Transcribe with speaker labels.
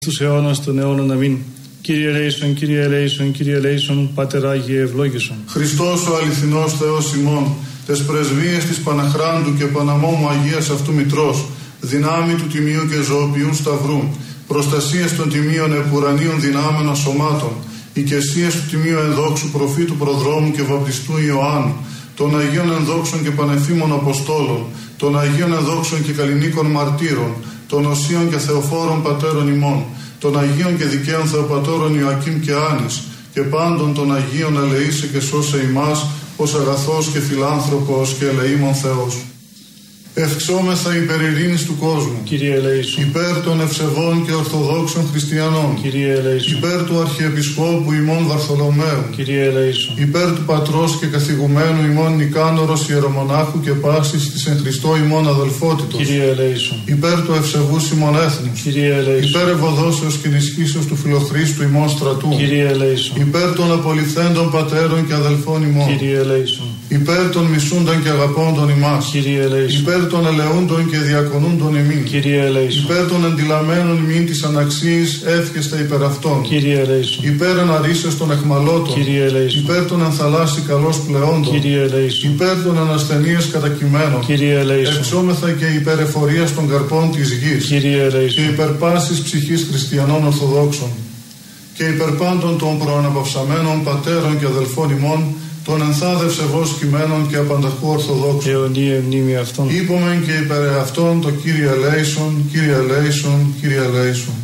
Speaker 1: Στους αιώνας των αιώνων αμήν. Κύριε ελέησον, Κύριε ελέησον, Κύριε ελέησον, Πάτερ Άγιε ευλόγησον.
Speaker 2: Χριστός ο αληθινός Θεός ημών, τες πρεσβείες της Παναχράντου και Παναμόμου Αγίας αυτού Μητρός, δυνάμει του τιμίου και ζωοποιούν σταυρού, προστασίες των τιμίων επουρανίων δυνάμενων σωμάτων, οικεσίες του τιμίου ενδόξου προφήτου προδρόμου και βαπτιστού Ιωάννου, των Αγίων ενδόξων και πανεφήμων Αποστόλων, των Αγίων ενδόξων και καλλινίκων μαρτύρων, των Οσίων και Θεοφόρων Πατέρων ημών, των Αγίων και Δικαίων Θεοπατώρων Ιωακήμ και Άνης, και πάντων των Αγίων ελεήσε και σώσε ημάς, ως αγαθός και φιλάνθρωπος και ελεήμων Θεός. Ευξόμεθα υπέρ ειρήνης του κόσμου,
Speaker 1: Κύριε ελέησον.
Speaker 2: υπέρ των ευσεβών και ορθοδόξων χριστιανών,
Speaker 1: Κύριε ελέησον.
Speaker 2: υπέρ του Αρχιεπισκόπου ημών Βαρθολομαίου,
Speaker 1: Κύριε ελέησον.
Speaker 2: υπέρ του Πατρός και καθηγουμένου ημών Νικάνορος Ιερομονάχου και πάσης της εν Χριστώ ημών αδελφότητος,
Speaker 1: Κύριε ελέησον.
Speaker 2: υπέρ του ευσεβούς ημών έθνους,
Speaker 1: Κύριε ελέησον.
Speaker 2: υπέρ ευωδόσεως και ενισχύσεως του Φιλοχρίστου ημών στρατού,
Speaker 1: Κύριε ελέησον.
Speaker 2: υπέρ των απολυθέντων πατέρων και αδελφών ημών,
Speaker 1: Κύριε ελέησον.
Speaker 2: υπέρ των μισούντων και αγαπώντων ημάς,
Speaker 1: Κύριε ελέησον.
Speaker 2: υπέρ των ελεούντων και διακονούντων ημίν,
Speaker 1: Κύριε ελέησον.
Speaker 2: υπέρ των εντυλαμένων ημίν της αναξίης εύχεστα υπέρ αυτών,
Speaker 1: Κύριε ελέησον.
Speaker 2: υπέρ αναρρίσεως των εχμαλώτων,
Speaker 1: Κύριε ελέησον.
Speaker 2: υπέρ των ενθαλάσσι καλώς πλεόντων,
Speaker 1: Κύριε ελέησον.
Speaker 2: υπέρ των ανασθενείας κατακειμένων,
Speaker 1: Κύριε ελέησον.
Speaker 2: εξόμεθα και υπέρ εφορίας των καρπών της γης,
Speaker 1: Κύριε
Speaker 2: και
Speaker 1: ελέησον.
Speaker 2: υπέρ πάσης ψυχής χριστιανών Ορθοδόξων, και υπέρ πάντων των προαναπαυσαμένων πατέρων και αδελφών ημών, των ενθάδευσε βος κειμένων και απανταχού Ορθοδόξων.
Speaker 1: Αιωνία μνήμη αυτών.
Speaker 2: Είπομεν και υπέρ αυτών το Κύριε ελέησον, Κύριε ελέησον, Κύριε ελέησον.